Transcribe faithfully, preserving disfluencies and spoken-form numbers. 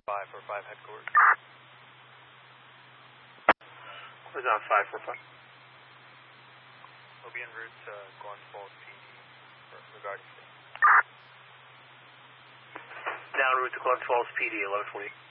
five four five headquarters. Who's on five four five? We'll be en route to Glens Falls P D for regarding state. Down route to Glens Falls P D, eleven forty.